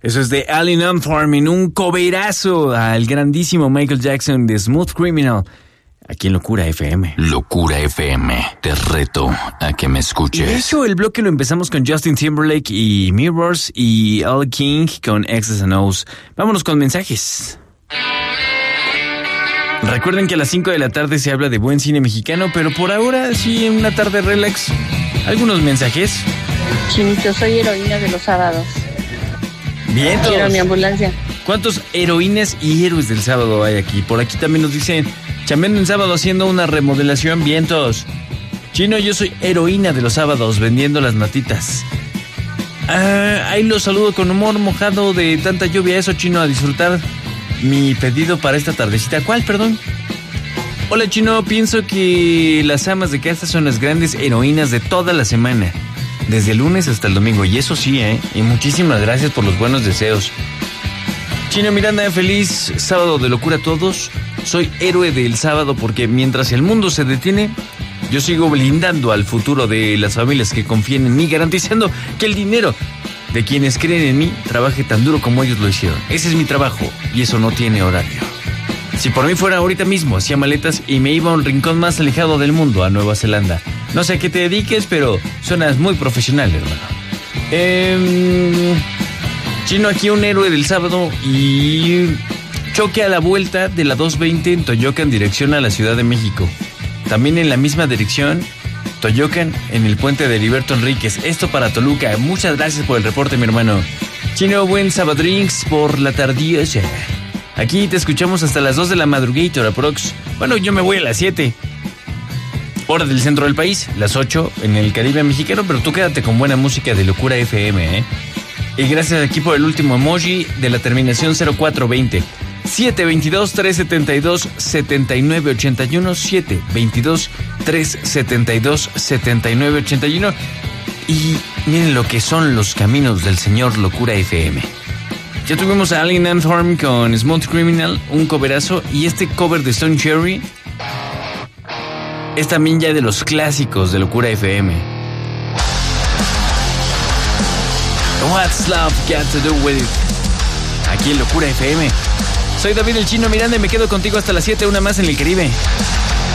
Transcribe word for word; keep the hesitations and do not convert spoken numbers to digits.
Eso es de Allen Armstrong en un coverazo al grandísimo Michael Jackson de Smooth Criminal, aquí en Locura F M. Locura F M, te reto a que me escuches. Y de hecho, el bloque lo empezamos con Justin Timberlake y Mirrors y Al King con X's and O's. Vámonos con mensajes. Recuerden que a las cinco de la tarde se habla de buen cine mexicano, pero por ahora sí, en una tarde relax. Algunos mensajes. Chinito, soy heroína de los sábados. Bien, todos. Quiero mi ambulancia. ¿Cuántos heroínas y héroes del sábado hay aquí? Por aquí también nos dicen, chambeando en sábado haciendo una remodelación, vientos. Chino, yo soy heroína de los sábados vendiendo las matitas. Ah, ahí los saludo con humor mojado de tanta lluvia. Eso, Chino, a disfrutar mi pedido para esta tardecita. ¿Cuál, perdón? Hola, Chino, pienso que las amas de casa son las grandes heroínas de toda la semana, desde el lunes hasta el domingo, y eso sí, ¿eh? Y muchísimas gracias por los buenos deseos. Chino Miranda, feliz sábado de locura a todos. Soy héroe del sábado porque mientras el mundo se detiene, yo sigo blindando al futuro de las familias que confían en mí, garantizando que el dinero de quienes creen en mí trabaje tan duro como ellos lo hicieron. Ese es mi trabajo y eso no tiene horario. Si por mí fuera ahorita mismo, hacía maletas y me iba a un rincón más alejado del mundo, a Nueva Zelanda. No sé a qué te dediques, pero suenas muy profesional, hermano. Eh, Chino, aquí un héroe del sábado y choque a la vuelta de la dos veinte en Toyocan, dirección a la Ciudad de México. También en la misma dirección, Toyocan, en el puente de Heriberto Enríquez. Esto para Toluca. Muchas gracias por el reporte, mi hermano. Chino, buen sabadrinks por la tardía. Aquí te escuchamos hasta las dos de la madrugator aprox. Bueno, yo me voy a las siete. Hora del centro del país, las ocho en el Caribe mexicano, pero tú quédate con buena música de Locura F M, ¿eh? Y gracias aquí por el último emoji de la terminación cero cuatro veinte. siete veintidós, trescientos setenta y dos, setenta y nueve ochenta y uno, siete veintidós, trescientos setenta y dos, setenta y nueve ochenta y uno. Y miren lo que son los caminos del señor Locura F M. Ya tuvimos a Allen Armstrong con Smooth Criminal, un coverazo, y este cover de Stone Cherry es también ya de los clásicos de Locura F M. What's love got to do with it? Aquí en Locura F M. Soy David el Chino Miranda y me quedo contigo hasta las siete, una más en el Caribe.